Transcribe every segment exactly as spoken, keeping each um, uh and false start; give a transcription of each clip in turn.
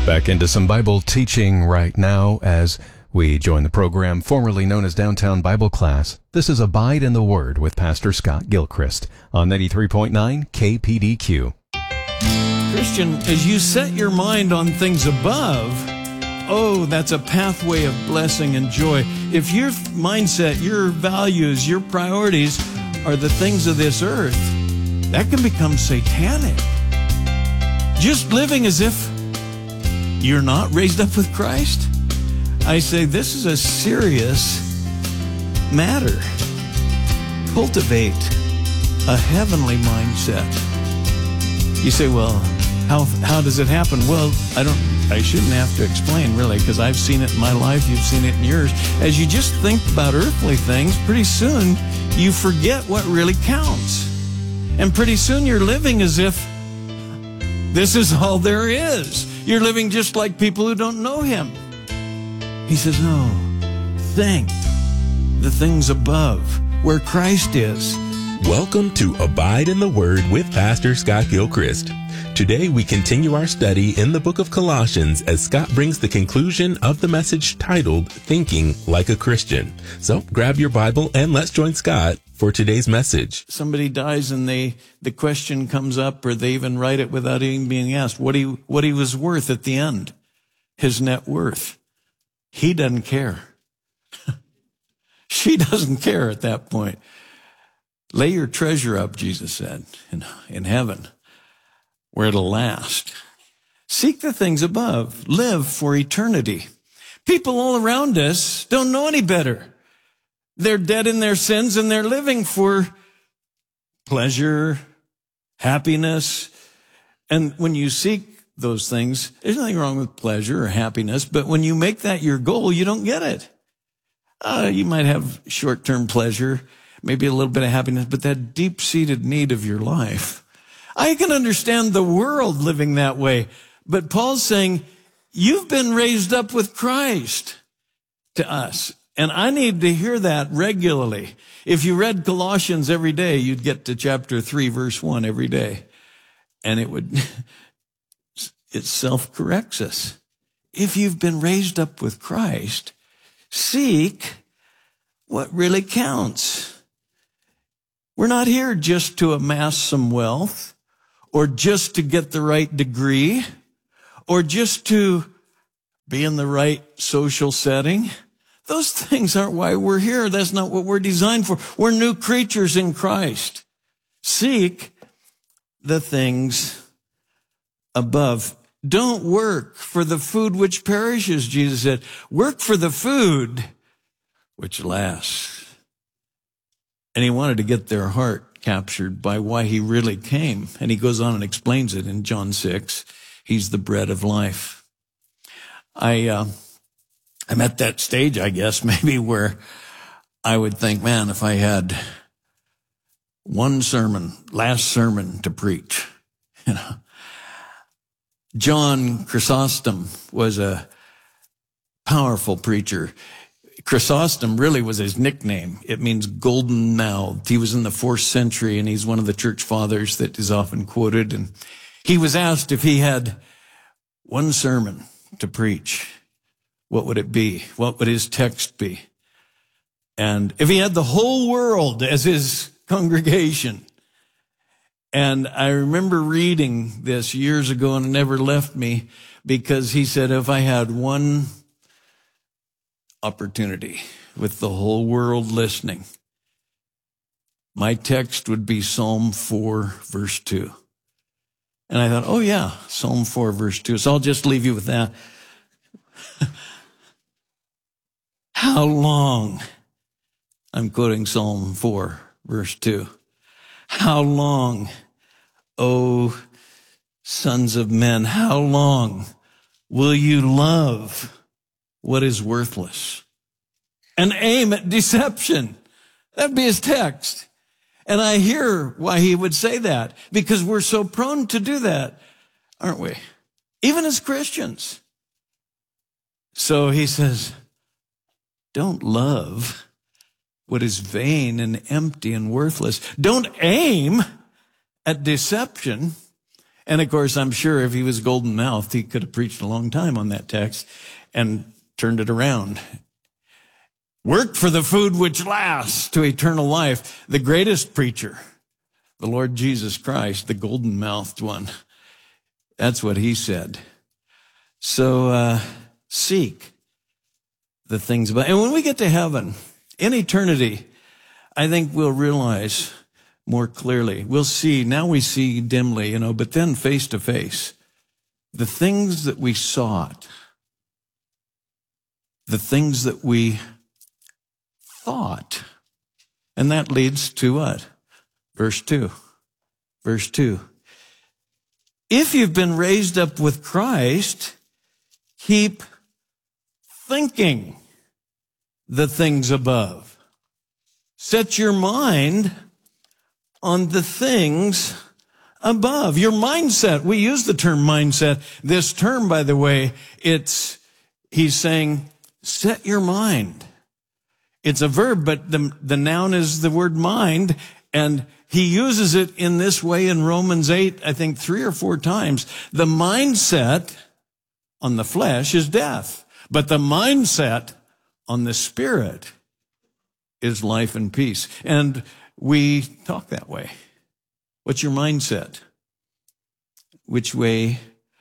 Back into some Bible teaching right now as we join the program formerly known as Downtown Bible Class. This is Abide in the Word with Pastor Scott Gilchrist on ninety-three point nine K P D Q. Christian, as you set your mind on things above, oh, that's a pathway of blessing and joy. If your mindset, your values, your priorities are the things of this earth, that can become satanic. Just living as if you're not raised up with Christ, I say this is a serious matter. Cultivate a heavenly mindset. You say, well, how how does it happen? Well, I don't. I shouldn't have to explain, really, because I've seen it in my life. You've seen it in yours. As you just think about earthly things, pretty soon you forget what really counts, and pretty soon you're living as if this is all there is. You're living just like people who don't know Him. He says, no, think the things above, where Christ is. Welcome to Abide in the Word with Pastor Scott Gilchrist. Today we continue our study in the book of Colossians as Scott brings the conclusion of the message titled, Thinking Like a Christian. So grab your Bible and let's join Scott for today's message. Somebody dies and they the question comes up, or they even write it without even being asked, what he, what he was worth at the end, his net worth. He doesn't care. She doesn't care at that point. Lay your treasure up, Jesus said, in, in heaven, where it'll last. Seek the things above. Live for eternity. People all around us don't know any better. They're dead in their sins and they're living for pleasure, happiness. And when you seek those things, there's nothing wrong with pleasure or happiness, but when you make that your goal, you don't get it. Uh, you might have short-term pleasure, maybe a little bit of happiness, but that deep-seated need of your life. I can understand the world living that way, but Paul's saying, you've been raised up with Christ to us. And I need to hear that regularly. If you read Colossians every day, you'd get to chapter three, verse one every day. And it would, it self-corrects us. If you've been raised up with Christ, seek what really counts. We're not here just to amass some wealth, or just to get the right degree, or just to be in the right social setting. Those things aren't why we're here. That's not what we're designed for. We're new creatures in Christ. Seek the things above. Don't work for the food which perishes, Jesus said. Work for the food which lasts. And he wanted to get their heart captured by why he really came. And he goes on and explains it in John six. He's the bread of life. I, uh, I'm at that stage, I guess, maybe where I would think, man, if I had one sermon, last sermon to preach, you know. John Chrysostom was a powerful preacher. Chrysostom really was his nickname. It means golden mouthed. He was in the fourth century, and he's one of the church fathers that is often quoted. And he was asked if he had one sermon to preach, what would it be? What would his text be? And if he had the whole world as his congregation. And I remember reading this years ago, and it never left me, because he said, if I had one opportunity with the whole world listening, my text would be Psalm four, verse two. And I thought, oh yeah, Psalm four, verse two. So I'll just leave you with that. How long, I'm quoting Psalm four, verse two. How long, O sons of men, how long will you love what is worthless and aim at deception? That'd be his text. And I hear why he would say that, because we're so prone to do that, aren't we? Even as Christians. So he says, don't love what is vain and empty and worthless. Don't aim at deception. And of course, I'm sure if he was golden-mouthed, he could have preached a long time on that text and turned it around. Work for the food which lasts to eternal life. The greatest preacher, the Lord Jesus Christ, the golden-mouthed one. That's what he said. So uh, seek the things about. And when we get to heaven, in eternity, I think we'll realize more clearly. We'll see, now we see dimly, you know, but then face to face, the things that we sought, the things that we thought. And that leads to what? Verse two. Verse two. If you've been raised up with Christ, keep thinking the things above. Set your mind on the things above. Your mindset. We use the term mindset. This term, by the way, it's, he's saying, set your mind. It's a verb, but the, the noun is the word mind, and he uses it in this way in Romans eight, I think three or four times. The mindset on the flesh is death, but the mindset on the spirit is life and peace. And we talk that way. What's your mindset? Which way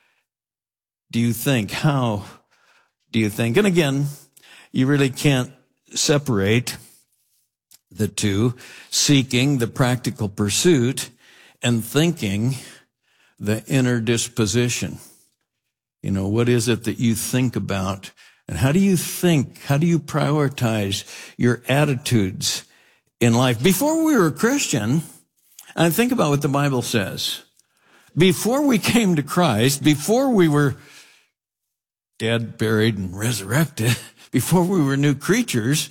do you think? How do you think? And again, you really can't separate the two, seeking the practical pursuit and thinking the inner disposition. You know, what is it that you think about? And how do you think? How do you prioritize your attitudes in life? Before we were a Christian, and think about what the Bible says. Before we came to Christ, before we were dead, buried, and resurrected, before we were new creatures,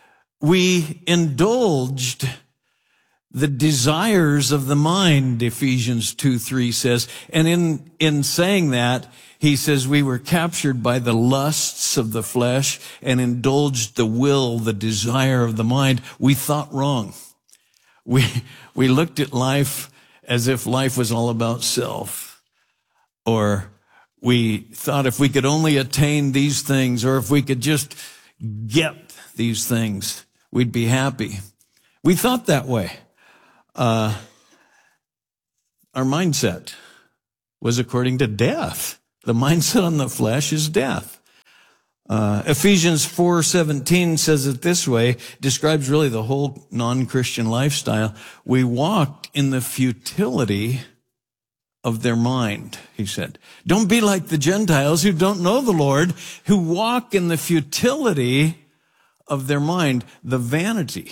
we indulged the desires of the mind, Ephesians two three says. And in, in saying that, he says we were captured by the lusts of the flesh and indulged the will, the desire of the mind. We thought wrong. We, we looked at life as if life was all about self. Or we thought if we could only attain these things, or if we could just get these things, we'd be happy. We thought that way. Uh, our mindset was according to death. The mindset on the flesh is death. Uh, Ephesians four seventeen says it this way, describes really the whole non-Christian lifestyle. We walked in the futility of their mind, he said. Don't be like the Gentiles who don't know the Lord, who walk in the futility of their mind, the vanity.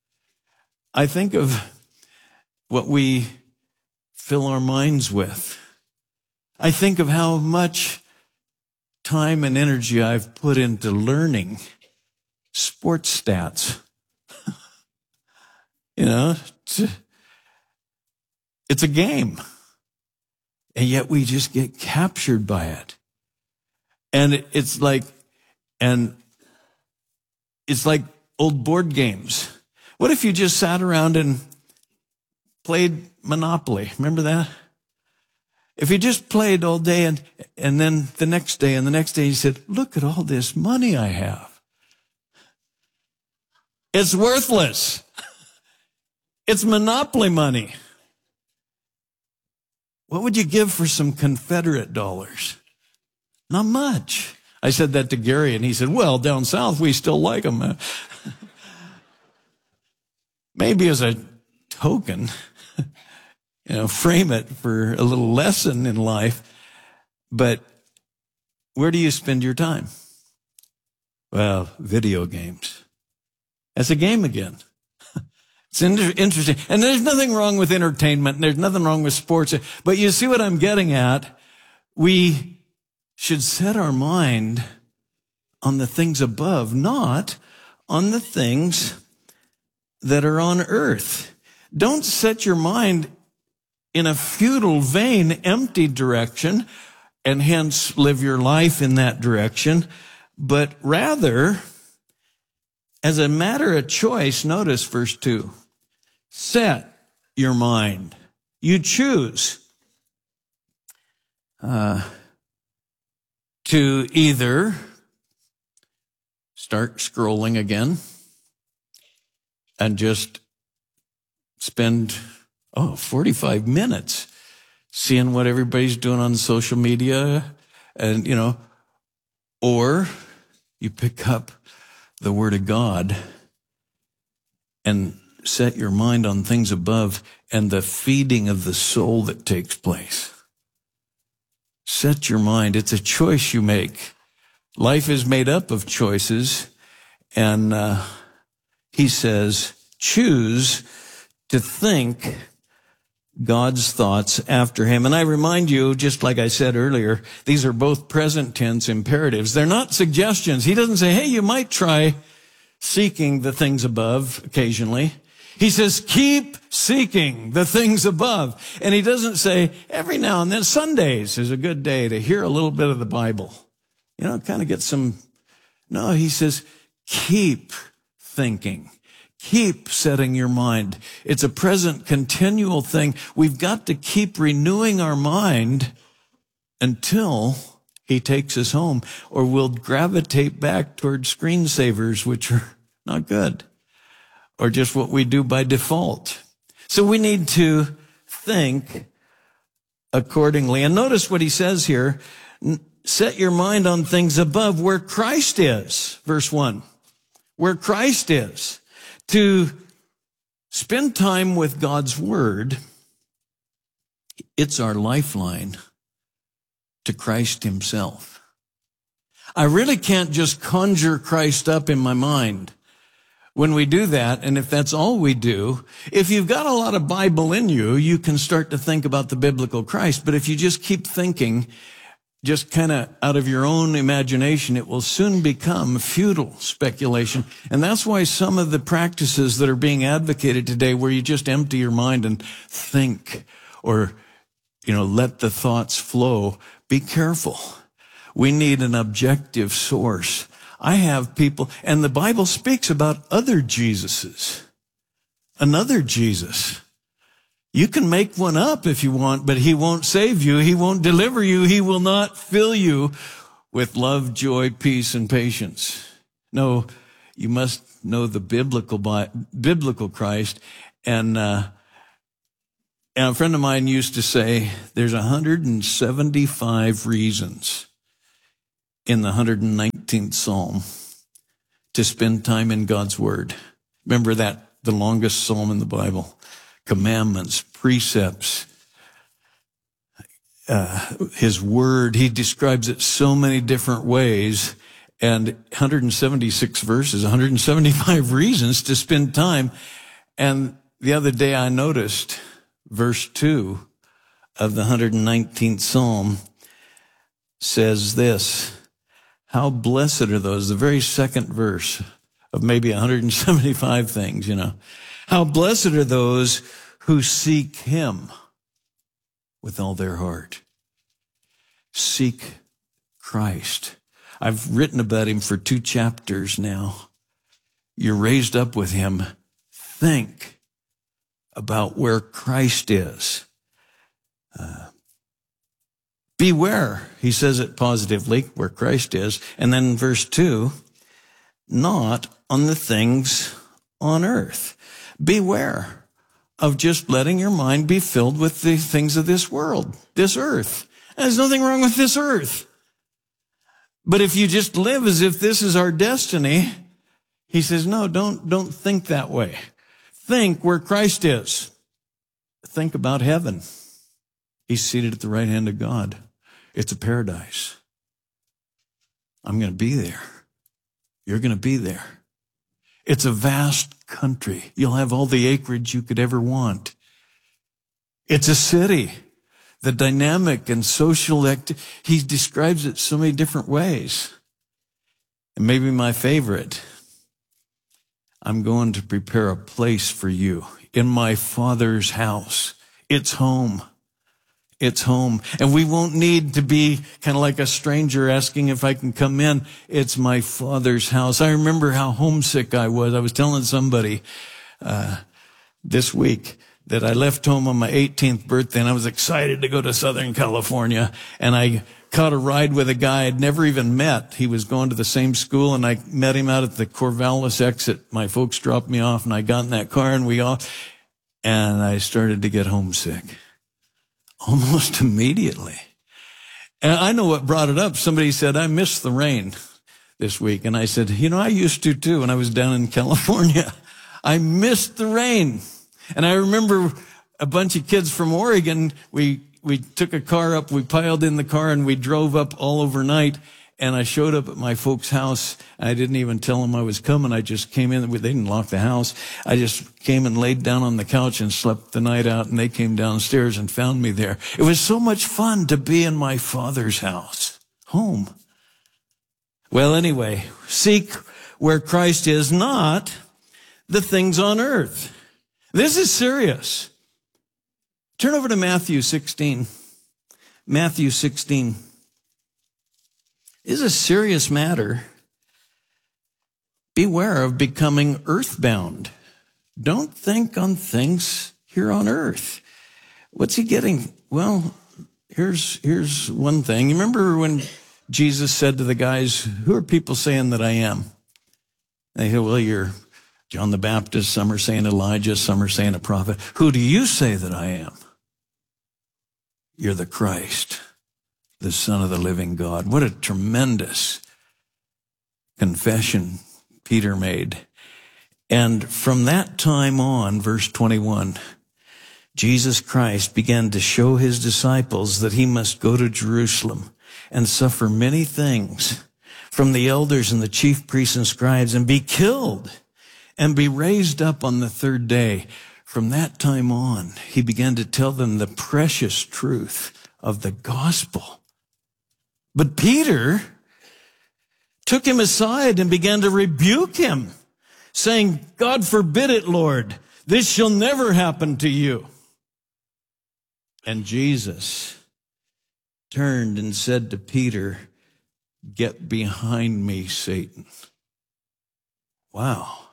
I think of what we fill our minds with. I think of how much time and energy I've put into learning sports stats. You know, it's a, it's a game. And yet we just get captured by it. And it's like, and it's like old board games. What if you just sat around and played Monopoly? Remember that? If you just played all day and, and then the next day and the next day you said, look at all this money I have. It's worthless. It's Monopoly money. What would you give for some Confederate dollars? Not much. I said that to Gary and he said, well, down south we still like them. Maybe as a token. You know, frame it for a little lesson in life. But where do you spend your time? Well, video games. That's a game again. It's inter- interesting. And there's nothing wrong with entertainment. And there's nothing wrong with sports. But you see what I'm getting at? We should set our mind on the things above, not on the things that are on earth. Don't set your mind in a futile, vain, empty direction, and hence live your life in that direction, but rather, as a matter of choice, notice verse two, set your mind. You choose. uh, to either start scrolling again and just spend, oh, forty-five minutes seeing what everybody's doing on social media, and, you know, or you pick up the Word of God and set your mind on things above and the feeding of the soul that takes place. Set your mind. It's a choice you make. Life is made up of choices, and uh, he says, choose to think God's thoughts after him. And I remind you, just like I said earlier, these are both present tense imperatives. They're not suggestions. He doesn't say, hey, you might try seeking the things above occasionally. He says, keep seeking the things above. And he doesn't say, every now and then, Sundays is a good day to hear a little bit of the Bible. You know, kind of get some. No, he says, keep thinking. Keep setting your mind. It's a present, continual thing. We've got to keep renewing our mind until he takes us home, or we'll gravitate back toward screensavers, which are not good, or just what we do by default. So we need to think accordingly. And notice what he says here. Set your mind on things above, where Christ is. Verse one. Where Christ is. To spend time with God's Word, it's our lifeline to Christ himself. I really can't just conjure Christ up in my mind. When we do that, and if that's all we do, if you've got a lot of Bible in you, you can start to think about the biblical Christ. But if you just keep thinking, just kind of out of your own imagination, it will soon become futile speculation. And that's why some of the practices that are being advocated today, where you just empty your mind and think, or, you know, let the thoughts flow, be careful. We need an objective source. I have people, and the Bible speaks about other Jesuses, another Jesus. You can make one up if you want, but he won't save you. He won't deliver you. He will not fill you with love, joy, peace, and patience. No, you must know the biblical biblical Christ. And, uh, and a friend of mine used to say, there's one hundred seventy-five reasons in the one hundred nineteenth Psalm to spend time in God's Word. Remember that, the longest psalm in the Bible. Commandments, precepts, uh, his word. He describes it so many different ways, and one hundred seventy-six verses, one hundred seventy-five reasons to spend time. And the other day I noticed verse two of the one hundred nineteenth Psalm says this: how blessed are those, the very second verse of maybe one hundred seventy-five things, you know. How blessed are those who seek him with all their heart. Seek Christ. I've written about him for two chapters now. You're raised up with him. Think about where Christ is. Uh, beware, he says it positively, where Christ is. And then verse two, not on the things on earth. Beware of just letting your mind be filled with the things of this world, this earth. There's nothing wrong with this earth. But if you just live as if this is our destiny, he says, no, don't, don't think that way. Think where Christ is. Think about heaven. He's seated at the right hand of God. It's a paradise. I'm going to be there. You're going to be there. It's a vast country. You'll have all the acreage you could ever want. It's a city. The dynamic and social act, he describes it so many different ways. And maybe my favorite, I'm going to prepare a place for you in my Father's house. It's home. It's home. And we won't need to be kind of like a stranger asking if I can come in. It's my Father's house. I remember how homesick I was. I was telling somebody uh, this week that I left home on my eighteenth birthday, and I was excited to go to Southern California, and I caught a ride with a guy I'd never even met. He was going to the same school, and I met him out at the Corvallis exit. My folks dropped me off, and I got in that car, and we all, and I started to get homesick almost immediately. And I know what brought it up. Somebody said, I missed the rain this week. And I said, you know, I used to too when I was down in California. I missed the rain. And I remember a bunch of kids from Oregon, we we took a car up, we piled in the car, and we drove up all overnight. And I showed up at my folks' house. I didn't even tell them I was coming. I just came in. They didn't lock the house. I just came and laid down on the couch and slept the night out, and they came downstairs and found me there. It was so much fun to be in my Father's house, home. Well, anyway, seek where Christ is, not the things on earth. This is serious. Turn over to Matthew sixteen. Matthew sixteen. This is a serious matter. Beware of becoming earthbound. Don't think on things here on earth. What's he getting? Well, here's, here's one thing. You remember when Jesus said to the guys, who are people saying that I am? They said, well, you're John the Baptist. Some are saying Elijah. Some are saying a prophet. Who do you say that I am? You're the Christ, the Son of the living God. What a tremendous confession Peter made. And from that time on, verse twenty-one, Jesus Christ began to show his disciples that he must go to Jerusalem and suffer many things from the elders and the chief priests and scribes and be killed and be raised up on the third day. From that time on, he began to tell them the precious truth of the gospel. But Peter took him aside and began to rebuke him, saying, God forbid it, Lord. This shall never happen to you. And Jesus turned and said to Peter, get behind me, Satan. Wow.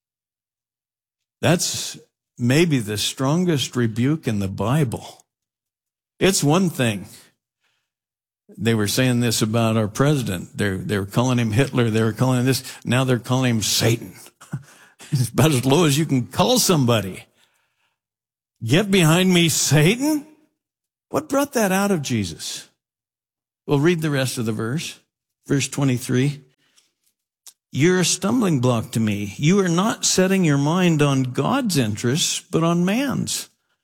That's maybe the strongest rebuke in the Bible. It's one thing. They were saying this about our president. They they were calling him Hitler. They were calling him this. Now they're calling him Satan. It's about as low as you can call somebody. Get behind me, Satan? What brought that out of Jesus? Well, read the rest of the verse. Verse twenty-three. You're a stumbling block to me. You are not setting your mind on God's interests, but on man's.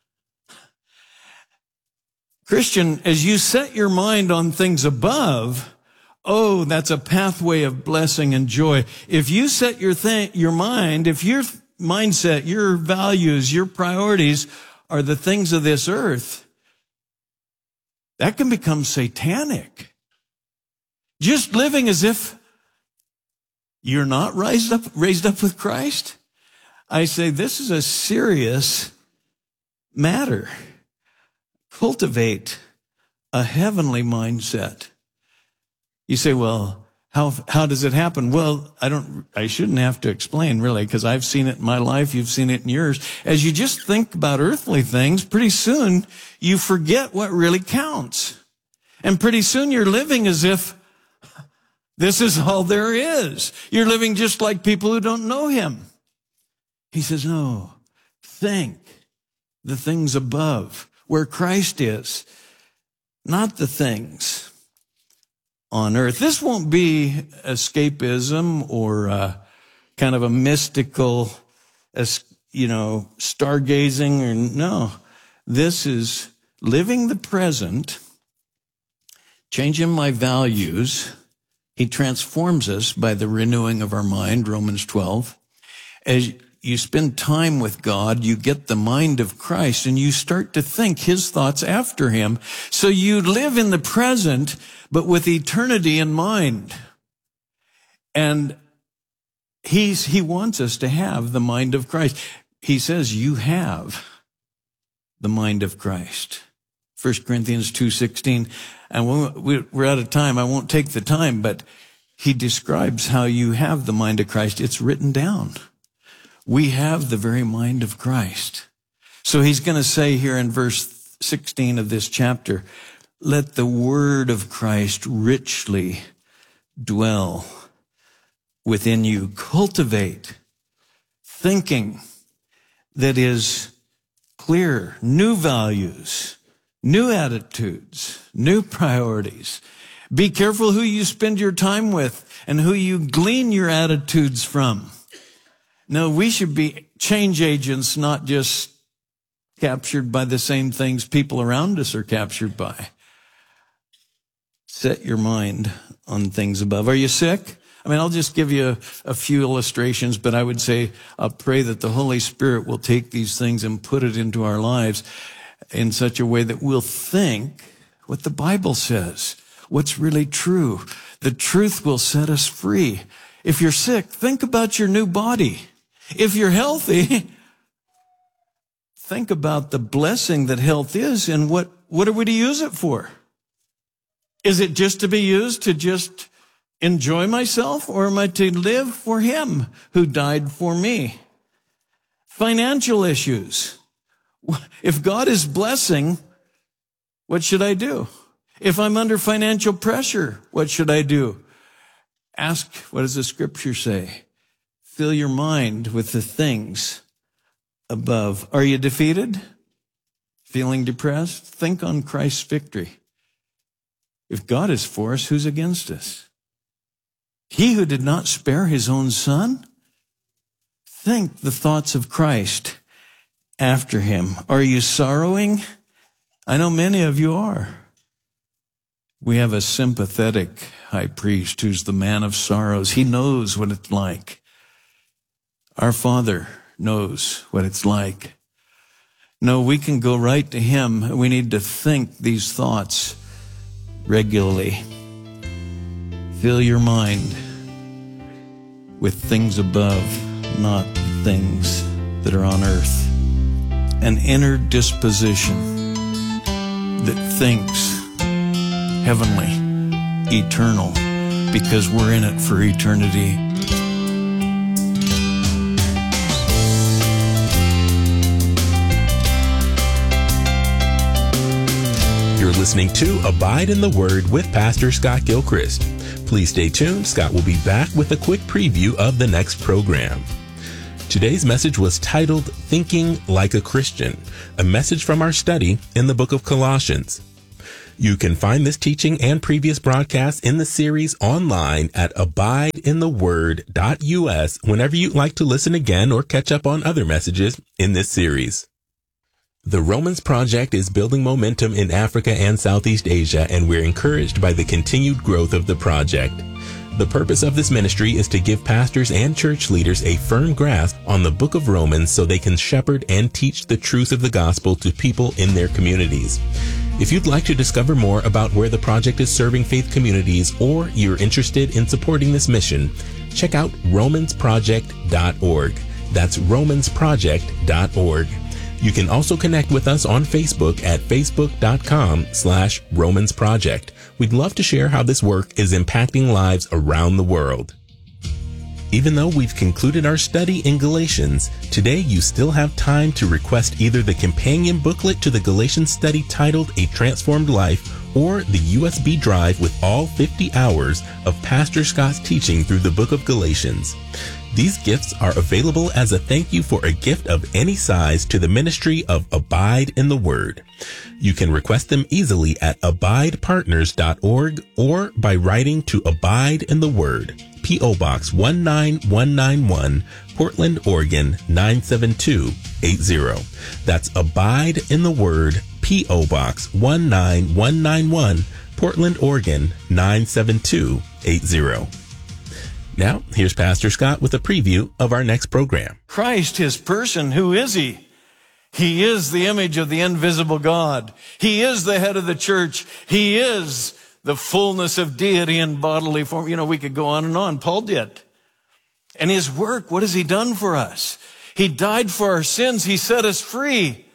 Christian, as you set your mind on things above, oh, that's a pathway of blessing and joy. If you set your th- your mind, if your mindset, your values, your priorities are the things of this earth, that can become satanic. Just living as if you're not raised up, raised up with Christ. I say this is a serious matter. Cultivate a heavenly mindset. You say, well, how how does it happen? Well, I don't, I shouldn't have to explain really, because I've seen it in my life. You've seen it in yours. As you just think about earthly things, pretty soon you forget what really counts. And pretty soon you're living as if this is all there is. You're living just like people who don't know him. He says, no, think the things above, where Christ is, not the things on earth. This won't be escapism or uh, kind of a mystical, you know, stargazing, or no. This is living the present, changing my values. He transforms us by the renewing of our mind, Romans twelve. As you spend time with God, you get the mind of Christ, and you start to think his thoughts after him. So you live in the present, but with eternity in mind. And he's, he wants us to have the mind of Christ. He says, you have the mind of Christ. First Corinthians two sixteen. And we're out of time. I won't take the time, but he describes how you have the mind of Christ. It's written down. We have the very mind of Christ. So he's going to say here in verse sixteen of this chapter, let the word of Christ richly dwell within you. Cultivate thinking that is clear, new values, new attitudes, new priorities. Be careful who you spend your time with and who you glean your attitudes from. No, we should be change agents, not just captured by the same things people around us are captured by. Set your mind on things above. Are you sick? I mean, I'll just give you a, a few illustrations, but I would say I'll pray that the Holy Spirit will take these things and put it into our lives in such a way that we'll think what the Bible says, what's really true. The truth will set us free. If you're sick, think about your new body. If you're healthy, think about the blessing that health is and what, what are we to use it for? Is it just to be used to just enjoy myself, or am I to live for him who died for me? Financial issues. If God is blessing, what should I do? If I'm under financial pressure, what should I do? Ask, what does the scripture say? Fill your mind with the things above. Are you defeated? Feeling depressed? Think on Christ's victory. If God is for us, who's against us? He who did not spare his own son? Think the thoughts of Christ after him. Are you sorrowing? I know many of you are. We have a sympathetic high priest who's the man of sorrows. He knows what it's like. Our Father knows what it's like. No, we can go right to him. We need to think these thoughts regularly. Fill your mind with things above, not things that are on earth. An inner disposition that thinks heavenly, eternal, because we're in it for eternity. You're listening to Abide in the Word with Pastor Scott Gilchrist. Please stay tuned. Scott will be back with a quick preview of the next program. Today's message was titled Thinking Like a Christian, a message from our study in the book of Colossians. You can find this teaching and previous broadcasts in the series online at abide in the word dot U S whenever you'd like to listen again or catch up on other messages in this series. The Romans Project is building momentum in Africa and Southeast Asia, and we're encouraged by the continued growth of the project. The purpose of this ministry is to give pastors and church leaders a firm grasp on the book of Romans so they can shepherd and teach the truth of the gospel to people in their communities. If you'd like to discover more about where the project is serving faith communities, or you're interested in supporting this mission, check out romans project dot org. That's romans project dot org. You can also connect with us on Facebook at facebook.com slash Romans Project. We'd love to share how this work is impacting lives around the world. Even though we've concluded our study in Galatians, today you still have time to request either the companion booklet to the Galatians study titled A Transformed Life, or the U S B drive with all fifty hours of Pastor Scott's teaching through the book of Galatians. These gifts are available as a thank you for a gift of any size to the ministry of Abide in the Word. You can request them easily at abide partners dot org or by writing to Abide in the Word, P O Box one nine one nine one, Portland, Oregon nine seven two eight zero. That's Abide in the Word, P O Box one nine one nine one, Portland, Oregon nine seven two eight zero. Now, here's Pastor Scott with a preview of our next program. Christ, his person, who is he? He is the image of the invisible God. He is the head of the church. He is the fullness of deity in bodily form. You know, we could go on and on. Paul did. And his work, what has he done for us? He died for our sins. He set us free.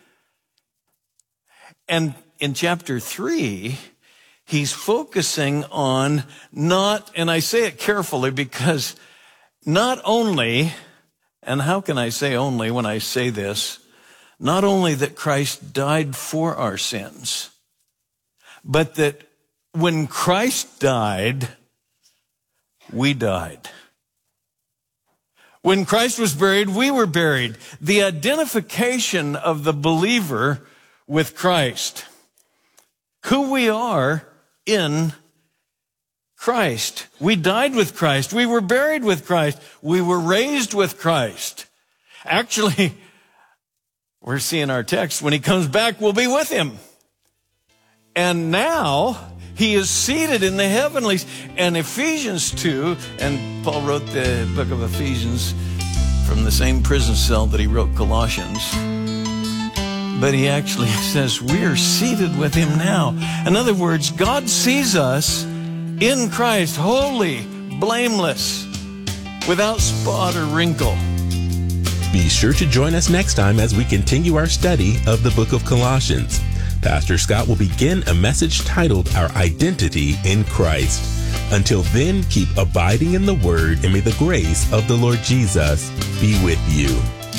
And in chapter three, he's focusing on not, and I say it carefully because not only, and how can I say only when I say this, not only that Christ died for our sins, but that when Christ died, we died. When Christ was buried, we were buried. The identification of the believer with Christ. Who we are in Christ. We died with Christ. We were buried with Christ. We were raised with Christ. Actually, we're seeing our text. When he comes back, we'll be with him. And now he is seated in the heavenlies. And Ephesians two, and Paul wrote the book of Ephesians from the same prison cell that he wrote Colossians. But he actually says we are seated with him now. In other words, God sees us in Christ, holy, blameless, without spot or wrinkle. Be sure to join us next time as we continue our study of the book of Colossians. Pastor Scott will begin a message titled Our Identity in Christ. Until then, keep abiding in the Word, and may the grace of the Lord Jesus be with you.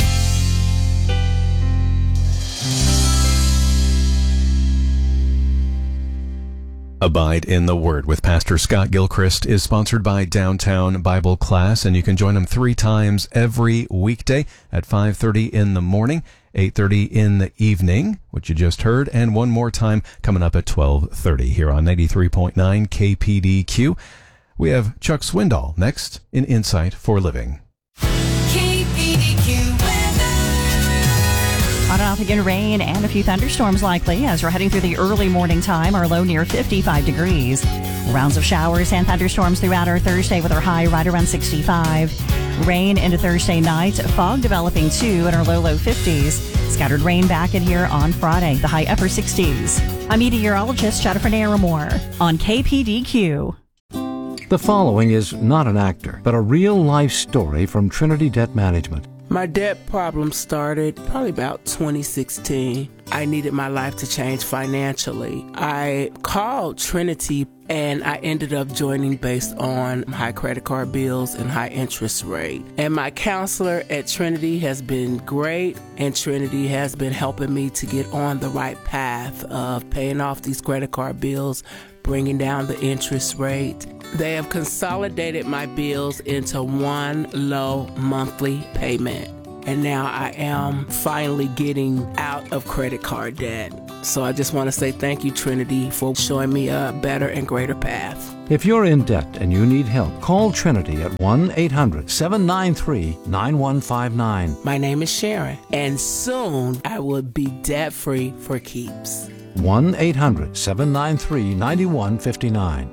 Abide in the Word with Pastor Scott Gilchrist is sponsored by Downtown Bible Class, and you can join them three times every weekday at five thirty in the morning, eight thirty in the evening, which you just heard, and one more time coming up at twelve thirty here on ninety-three point nine K P D Q. We have Chuck Swindoll next in Insight for Living. K P D Q weather. On and off again, rain and a few thunderstorms likely as we're heading through the early morning time. Our low near fifty-five degrees. Rounds of showers and thunderstorms throughout our Thursday with our high right around sixty-five. Rain into Thursday night. Fog developing too in our low, low fifties. Scattered rain back in here on Friday, the high upper sixties. I'm meteorologist Jennifer Naramore on K P D Q. The following is not an actor, but a real-life story from Trinity Debt Management. My debt problem started probably about twenty sixteen. I needed my life to change financially. I called Trinity and I ended up joining based on high credit card bills and high interest rate. And my counselor at Trinity has been great, and Trinity has been helping me to get on the right path of paying off these credit card bills, bringing down the interest rate. They have consolidated my bills into one low monthly payment. And now I am finally getting out of credit card debt. So I just want to say thank you, Trinity, for showing me a better and greater path. If you're in debt and you need help, call Trinity at one eight hundred seven nine three nine one five nine. My name is Sharon, and soon I will be debt-free for keeps. one eight hundred seven nine three nine one five nine.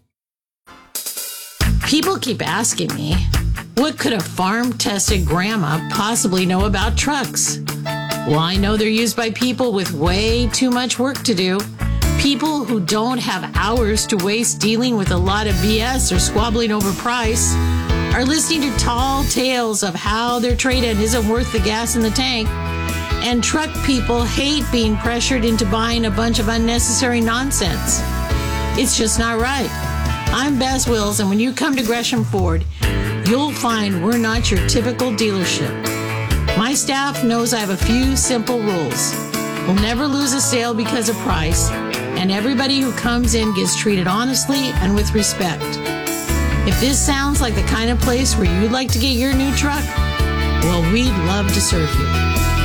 People keep asking me, what could a farm-tested grandma possibly know about trucks? Well, I know they're used by people with way too much work to do. People who don't have hours to waste dealing with a lot of B S or squabbling over price are listening to tall tales of how their trade-in isn't worth the gas in the tank. And truck people hate being pressured into buying a bunch of unnecessary nonsense. It's just not right. I'm Bess Wills, and when you come to Gresham Ford, you'll find we're not your typical dealership. My staff knows I have a few simple rules. We'll never lose a sale because of price, and everybody who comes in gets treated honestly and with respect. If this sounds like the kind of place where you'd like to get your new truck, well, we'd love to serve you.